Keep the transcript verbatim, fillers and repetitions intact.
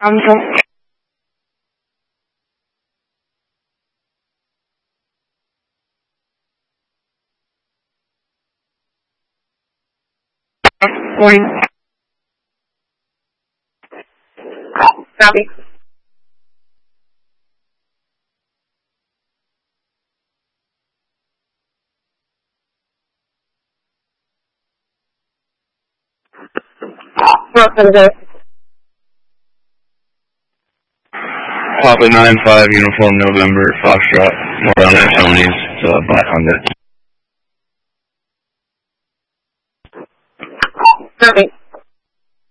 Um, morning. Copy. Welcome to Papa nine five Uniform November Foxtrot. More on that Tony's. It's uh, Black Honda. Copy.